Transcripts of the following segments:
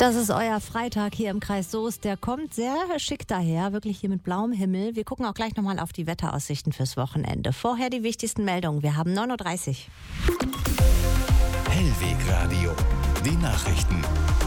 Das ist euer Freitag hier im Kreis Soest. Der kommt sehr schick daher, wirklich hier mit blauem Himmel. Wir gucken auch gleich nochmal auf die Wetteraussichten fürs Wochenende. Vorher die wichtigsten Meldungen. Wir haben 9.30 Uhr. Hellweg Radio, die Nachrichten.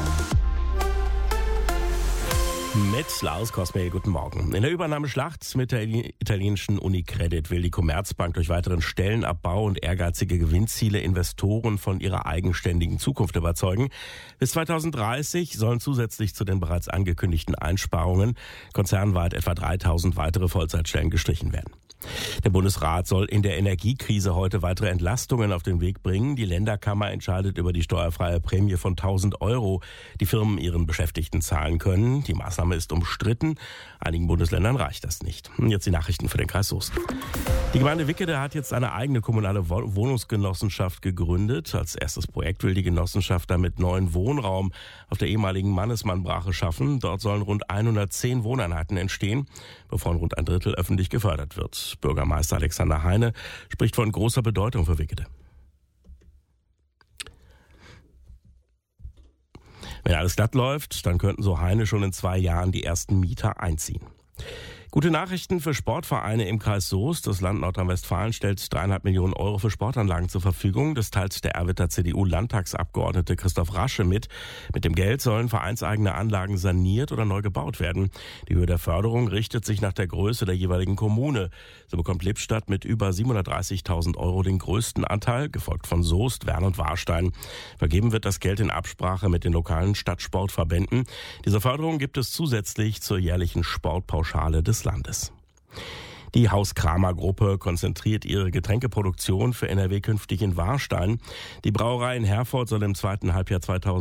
Mit Lars Cosme, guten Morgen. In der Übernahmeschlacht mit der italienischen Unicredit will die Commerzbank durch weiteren Stellenabbau und ehrgeizige Gewinnziele Investoren von ihrer eigenständigen Zukunft überzeugen. Bis 2030 sollen zusätzlich zu den bereits angekündigten Einsparungen konzernweit etwa 3.000 weitere Vollzeitstellen gestrichen werden. Der Bundesrat soll in der Energiekrise heute weitere Entlastungen auf den Weg bringen. Die Länderkammer entscheidet über die steuerfreie Prämie von 1.000 €, die Firmen ihren Beschäftigten zahlen können. Die Maßnahme ist umstritten. Einigen Bundesländern reicht das nicht. Und jetzt die Nachrichten für den Kreis Soest. Die Gemeinde Wickede hat jetzt eine eigene kommunale Wohnungsgenossenschaft gegründet. Als erstes Projekt will die Genossenschaft damit neuen Wohnraum auf der ehemaligen Mannesmann-Brache schaffen. Dort sollen rund 110 Wohneinheiten entstehen, wovon rund ein Drittel öffentlich gefördert wird. Bürgermeister Alexander Heine spricht von großer Bedeutung für Wickede. Wenn alles glatt läuft, dann könnten so Heine schon in 2 Jahren die ersten Mieter einziehen. Gute Nachrichten für Sportvereine im Kreis Soest. Das Land Nordrhein-Westfalen stellt 3,5 Millionen € für Sportanlagen zur Verfügung. Das teilt der Erwitter CDU-Landtagsabgeordnete Christoph Rasche mit. Mit dem Geld sollen vereinseigene Anlagen saniert oder neu gebaut werden. Die Höhe der Förderung richtet sich nach der Größe der jeweiligen Kommune. So bekommt Lippstadt mit über 730.000 € den größten Anteil, gefolgt von Soest, Wern und Warstein. Vergeben wird das Geld in Absprache mit den lokalen Stadtsportverbänden. Diese Förderung gibt es zusätzlich zur jährlichen Sportpauschale des Landes. Die Haus-Kramer-Gruppe konzentriert ihre Getränkeproduktion für NRW künftig in Warstein. Die Brauerei in Herford soll im zweiten Halbjahr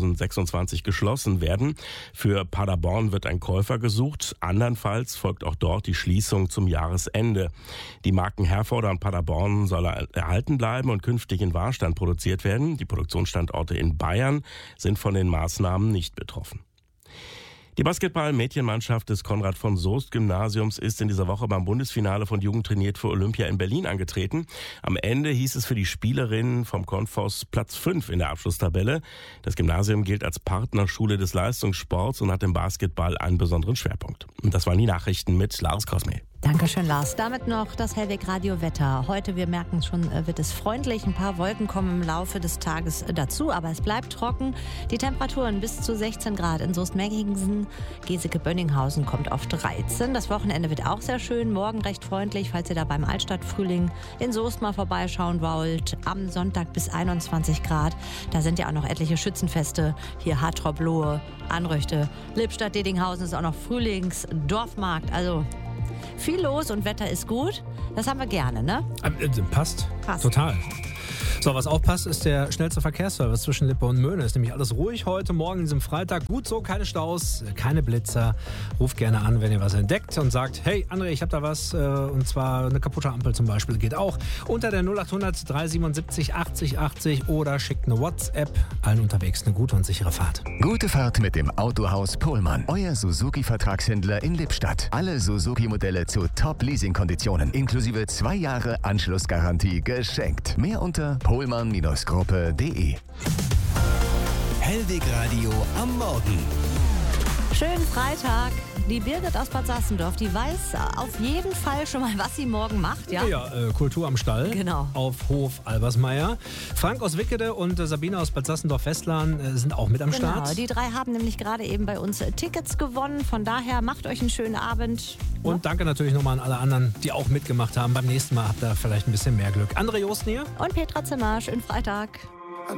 2026 geschlossen werden. Für Paderborn wird ein Käufer gesucht. Andernfalls folgt auch dort die Schließung zum Jahresende. Die Marken Herforder und Paderborn sollen erhalten bleiben und künftig in Warstein produziert werden. Die Produktionsstandorte in Bayern sind von den Maßnahmen nicht betroffen. Die Basketball-Mädchenmannschaft des Konrad-von-Soest-Gymnasiums ist in dieser Woche beim Bundesfinale von Jugend trainiert für Olympia in Berlin angetreten. Am Ende hieß es für die Spielerinnen vom Konfos Platz 5 in der Abschlusstabelle. Das Gymnasium gilt als Partnerschule des Leistungssports und hat im Basketball einen besonderen Schwerpunkt. Und das waren die Nachrichten mit Lars Cosme. Dankeschön, Lars. Damit noch das Hellweg Radio Wetter. Heute, wir merken es schon, wird es freundlich. Ein paar Wolken kommen im Laufe des Tages dazu, aber es bleibt trocken. Die Temperaturen bis zu 16 Grad in Soest-Mengingsen. Geseke-Bönninghausen kommt auf 13. Das Wochenende wird auch sehr schön. Morgen recht freundlich, falls ihr da beim Altstadtfrühling in Soest mal vorbeischauen wollt. Am Sonntag bis 21 Grad. Da sind ja auch noch etliche Schützenfeste. Hier Hartrop-Lohe, Anröchte, Lippstadt, Dedinghausen ist auch noch Frühlings-Dorfmarkt. Also viel los und Wetter ist gut. Das haben wir gerne, ne? Passt. Total. So, was auch passt, ist der schnellste Verkehrsservice zwischen Lippe und Möhne. Ist nämlich alles ruhig heute Morgen, diesem Freitag. Gut so, keine Staus, keine Blitzer. Ruft gerne an, wenn ihr was entdeckt und sagt, hey André, ich habe da was, und zwar eine kaputte Ampel zum Beispiel, geht auch. Unter der 0800 377 80 80 oder schickt eine WhatsApp. Allen unterwegs eine gute und sichere Fahrt. Gute Fahrt mit dem Autohaus Pohlmann. Euer Suzuki-Vertragshändler in Lippstadt. Alle Suzuki-Modelle zu Top-Leasing-Konditionen. Inklusive 2 Jahre Anschlussgarantie geschenkt. Mehr unter pohlmann-gruppe.de. Hellweg Radio am Morgen. Schönen Freitag. Die Birgit aus Bad Sassendorf, die weiß auf jeden Fall schon mal, was sie morgen macht. Ja, Kultur am Stall. Genau. Auf Hof Albersmeyer. Frank aus Wickede und Sabine aus Bad Sassendorf-Westland sind auch mit am Start. Genau, die 3 haben nämlich gerade eben bei uns Tickets gewonnen. Von daher macht euch einen schönen Abend. Und danke natürlich nochmal an alle anderen, die auch mitgemacht haben. Beim nächsten Mal habt ihr vielleicht ein bisschen mehr Glück. André Joosten hier. Und Petra Zimmer. Schönen Freitag.